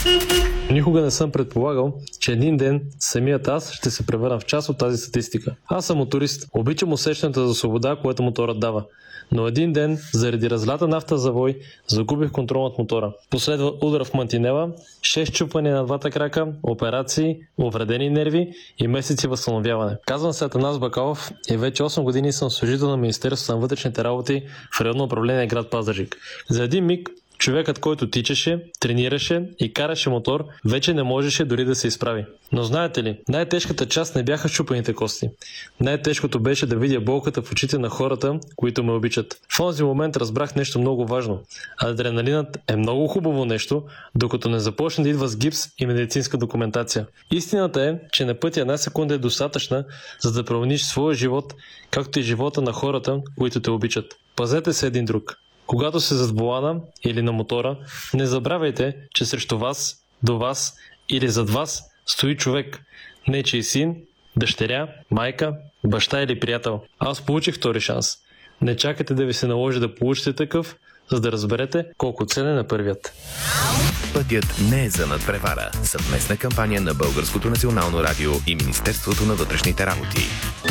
Никога не съм предполагал, че един ден самият аз ще се превърна в част от тази статистика. Аз съм моторист. Обичам усещането за свобода, което моторът дава. Но един ден, заради разлята нафта завой, загубих контрол над мотора. Последва удар в мантинела, 6 чупвания на двата крака, операции, увредени нерви и месеци възстановяване. Казвам се Атанас Бакалов и вече 8 години съм служител на Министерството на вътрешните работи в районно управление град Пазарджик. За един миг човекът, който тичаше, тренираше и караше мотор, вече не можеше дори да се изправи. Но знаете ли, най-тежката част не бяха счупените кости. Най-тежкото беше да видя болката в очите на хората, които ме обичат. В този момент разбрах нещо много важно. Адреналинът е много хубаво нещо, докато не започне да идва с гипс и медицинска документация. Истината е, че на пътя една секунда е достатъчна, за да промениш своя живот, както и живота на хората, които те обичат. Пазете се един друг. Когато се зад волана или на мотора, не забравяйте, че срещу вас, до вас или зад вас стои човек. Нечий син, дъщеря, майка, баща или приятел. Аз получих втори шанс. Не чакайте да ви се наложи да получите такъв, за да разберете колко ценен е първият. Пътят не е за надпревара. Съвместна кампания на Българското национално радио и Министерството на вътрешните работи.